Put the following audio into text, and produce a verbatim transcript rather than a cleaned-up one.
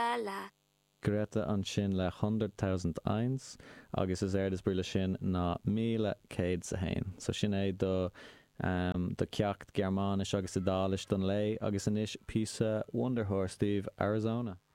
la la. Greta an sin le one hundred thousand eins, agus is aird is brúla sin ná míle céad sa hain. So sin é do, um, do ceacht Gearmánis agus i dális don lei, agus inis písa Wonderhorse Steve Arizona.